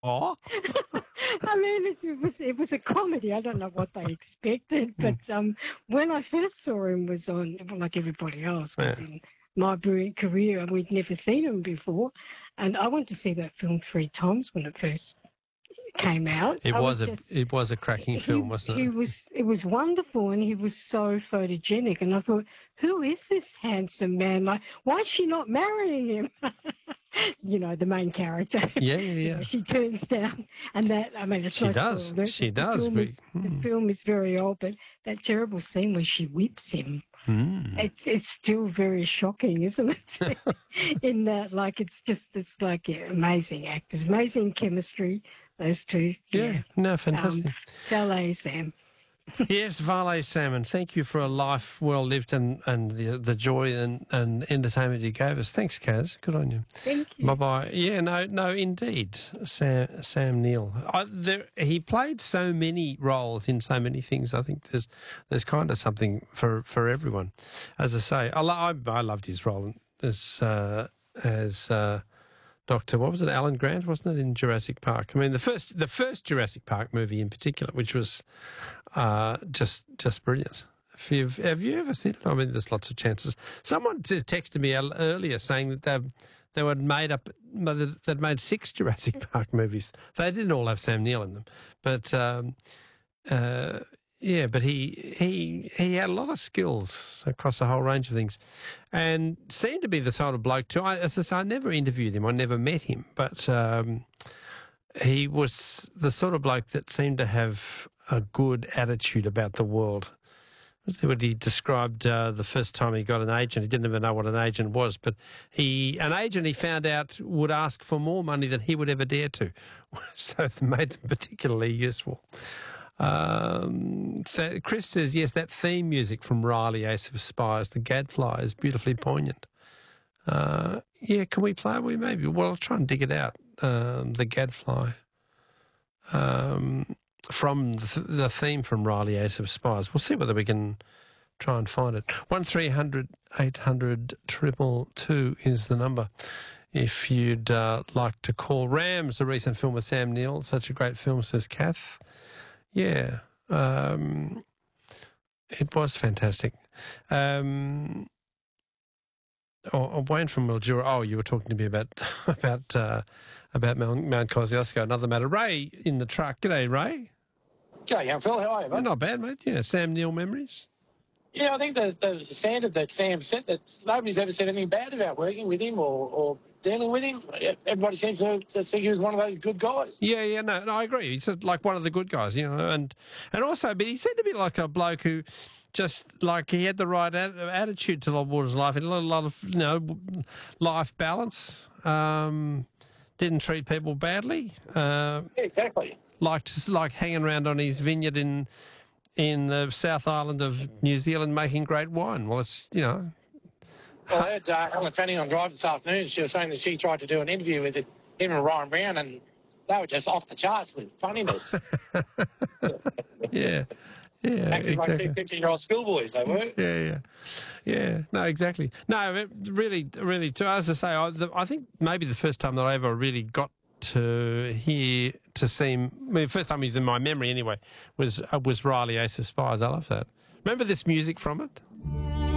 Oh. I mean, it was a comedy. I don't know what they expected, but when I first saw him was on, well, like everybody else, was Yeah. in my brilliant career, and we'd never seen him before. And I went to see that film 3 times when it first came out. It I was was a just it was a cracking film, wasn't it? it was wonderful, and he was so photogenic. And I thought, who is this handsome man? Like, why is she not marrying him? You know, the main character. Yeah, You know, yeah. she turns down, and that, I mean, it's She no does. spoiler. She The does. the film is very old, but that terrible scene where she whips him. It's still very shocking, isn't it? In that, like, it's like, yeah, amazing actors, amazing chemistry. Those two, Yeah. No, fantastic. Ballet Sam. Yes, Vale Salmon, thank you for a life well lived and the joy and entertainment you gave us. Thanks, Kaz. Good on you. Thank you. Bye-bye. Yeah, no, indeed. Sam Neill. He played so many roles in so many things. I think there's kind of something for everyone. As I say, I loved his role as Dr. What was it, Alan Grant, wasn't it, in Jurassic Park? I mean, the first Jurassic Park movie in particular, which was just brilliant. Have you ever seen it? I mean, there's lots of chances. Someone just texted me earlier saying that they had made 6 Jurassic Park movies. They didn't all have Sam Neill in them, but yeah, but he had a lot of skills across a whole range of things, and seemed to be the sort of bloke too. As I say, I never interviewed him, I never met him, but he was the sort of bloke that seemed to have a good attitude about the world. That's what he described the first time he got an agent. He didn't even know what an agent was, but an agent he found out would ask for more money than he would ever dare to, so it made him particularly useful. So Chris says, yes, that theme music from Riley, Ace of Spires, the Gadfly, is beautifully poignant. Yeah, can we play it? Maybe. Well, I'll try and dig it out. The Gadfly. From the theme from Riley, Ace of Spires. We'll see whether we can try and find it. 1300 800 222 is the number. If you'd like to call. Rams, the recent film with Sam Neill, such a great film, says Kath. Yeah, it was fantastic. Wayne from Mildura. Oh, you were talking to me about Mount Kosciuszko. Another matter. Ray in the truck. G'day, Ray. G'day, young Phil. How are you, mate? Not bad, mate. Yeah, Sam Neill memories. Yeah, I think the standard that Sam set, that nobody's ever said anything bad about working with him or dealing with him. Everybody seems to think he was one of those good guys. Yeah, no, I agree. He's like one of the good guys, you know, and also, but he seemed to be like a bloke who just, like, he had the right attitude to Waters' life. He had a lot of, you know, life balance. Didn't treat people badly. Yeah, exactly. Liked hanging around on his vineyard in the South Island of New Zealand making great wine. Well, it's, you know. Well, I heard Helen Fanning on Drive this afternoon. She was saying that she tried to do an interview with him and Ryan Brown, and they were just off the charts with funniness. Yeah. Yeah, actually, exactly. like 15-year-old schoolboys, they were. Yeah. No, exactly. No, really, as I say, I think maybe the first time that I ever really got to see him, I mean, the first time he was in my memory anyway, was Riley, Ace of Spires. I love that. Remember this music from it?